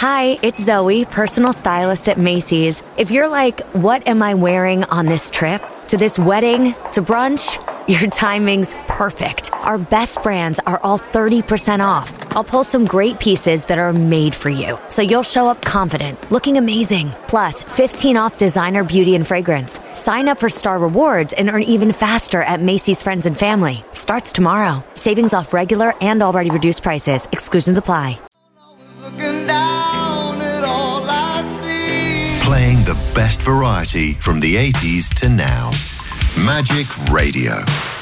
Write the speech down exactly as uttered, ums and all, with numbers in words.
Hi, it's Zoe, personal stylist at Macy's. If you're like, what am I wearing on this trip? To this wedding? To brunch? Your timing's perfect. Our best brands are all thirty percent off. I'll pull some great pieces that are made for you, so you'll show up confident, looking amazing. Plus, fifteen off designer beauty and fragrance. Sign up for Star Rewards and earn even faster at Macy's Friends and Family. Starts tomorrow. Savings off regular and already reduced prices. Exclusions apply. Looking down at all I see. Playing the best variety from the eighties to now. Magic Radio.